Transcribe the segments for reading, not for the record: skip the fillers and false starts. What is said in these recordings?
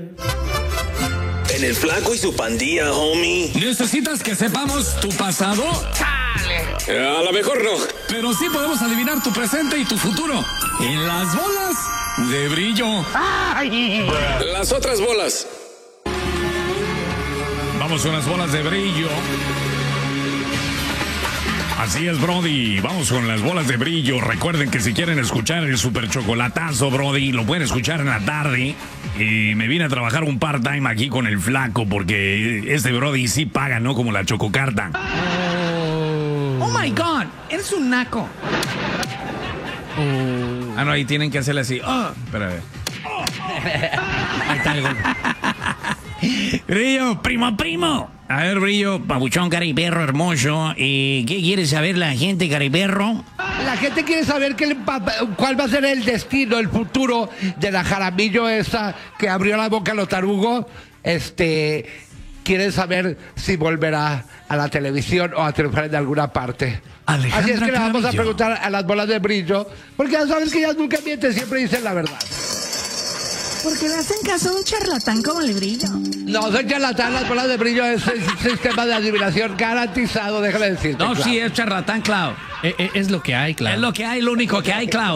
En el Flaco y su pandilla, homie. ¿Necesitas que sepamos tu pasado? ¡Chale! A lo mejor no. Pero sí podemos adivinar tu presente y tu futuro. En las bolas de brillo. ¡Ay! Las otras bolas. Vamos con las bolas de brillo. Así es, Brody. Vamos con las bolas de brillo. Recuerden que si quieren escuchar el super chocolatazo, Brody, lo pueden escuchar en la tarde. Y me vine a trabajar un part-time aquí con el Flaco porque este Brody sí paga, ¿no? Como la chococarta. Oh my God, eres un naco. Ah, no, ahí tienen que hacerle así. Espera. Ahí está el golpe. Brillo, primo. A ver, Brillo, papuchón, cariperro hermoso. ¿Qué quiere saber la gente, cariperro? La gente quiere saber cuál va a ser el destino, el futuro de la Jaramillo esa que abrió la boca a los tarugos. Quieren saber si volverá a la televisión o a triunfar en alguna parte. Alejandra Así es que le vamos a Jaramillo. preguntar a las bolas de brillo, porque ya sabes que ellas nunca mienten, siempre dicen la verdad. Porque le hacen caso a un charlatán como el Brillo. No, soy charlatán, las bolas de brillo es un sistema de adivinación garantizado, déjame decirte. No, Clau. sí, es charlatán, Clau. Es lo que hay, Clau. Es lo que hay, lo único que hay, Clau.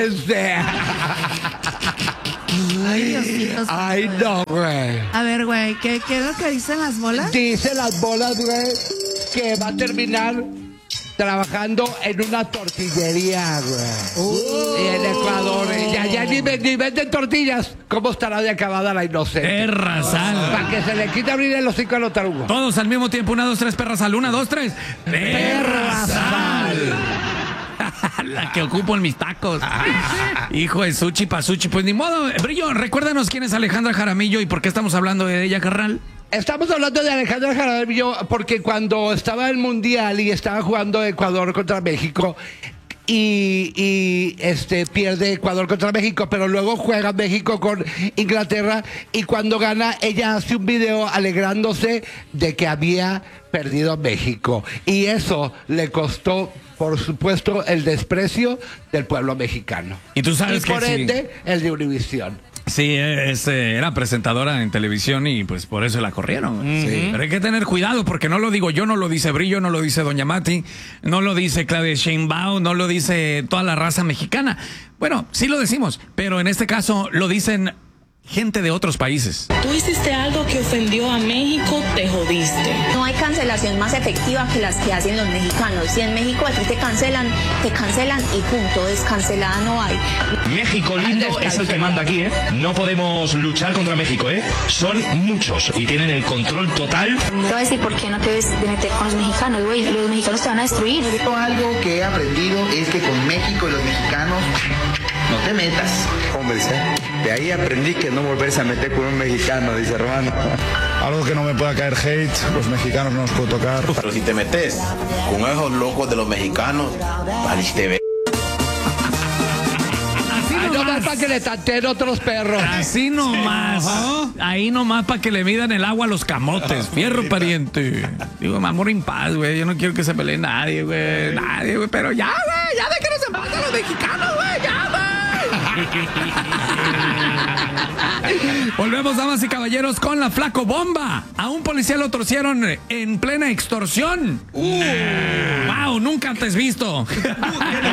Ay, Diosito. Ay, no, güey. A ver, güey, ¿qué es lo que dicen las bolas? Dice las bolas, güey, que va a terminar trabajando en una tortillería, güey. Y en Ecuador, ya ni venden tortillas. ¿Cómo estará de acabada la inocente? Terrazal. Para que se le quite abrir el hocico a los tarugos. Todos al mismo tiempo. 1, 2, 3, perrasal. 1, 2, 3. Terrazal. La que ocupo en mis tacos. Hijo de Suchi Pasuchi. Pues ni modo. Brillo, recuérdanos quién es Alejandra Jaramillo y por qué estamos hablando de ella, carnal. Estamos hablando de Alejandra Jaramillo porque cuando estaba el Mundial y estaba jugando Ecuador contra México y pierde Ecuador contra México, pero luego juega México con Inglaterra y cuando gana ella hace un video alegrándose de que había perdido México y eso le costó, por supuesto, el desprecio del pueblo mexicano. Y tú sabes y que por sí. ende, el de Univisión. Sí, era presentadora en televisión y pues por eso la corrieron. Sí. Pero hay que tener cuidado porque no lo digo yo, no lo dice Brillo, no lo dice Doña Mati, no lo dice Claudia Sheinbaum, no lo dice toda la raza mexicana. Bueno, sí lo decimos, pero en este caso lo dicen gente de otros países. Tú hiciste algo que ofendió a México, te jodiste. No hay cancelación más efectiva que las que hacen los mexicanos. Si en México a ti te cancelan y punto, descancelada no hay. México lindo es el que manda aquí, ¿eh? No podemos luchar contra México, ¿eh? Son muchos y tienen el control total. Te voy a decir por qué no te debes de meter con los mexicanos, güey. Los mexicanos te van a destruir. Algo que he aprendido es que con México y los mexicanos no te metas. Hombre, de ahí aprendí que no volverse a meter con un mexicano, dice hermano. Algo que no me pueda caer hate, los mexicanos no nos puedo tocar. Pero si te metes con esos locos de los mexicanos, valiste ver. Nomás para que le tanteen otros perros. Así nomás. Ahí nomás para que le midan el agua a los camotes. Fierro pariente. Digo, amor en paz, güey. Yo no quiero que se pelee nadie, güey. Nadie, güey. Pero ya, güey. Ya déjenos en paz a los mexicanos, güey. Ya, güey. Volvemos, damas y caballeros, con la Flaco Bomba. A un policía lo torcieron en plena extorsión. Wow, nunca antes visto.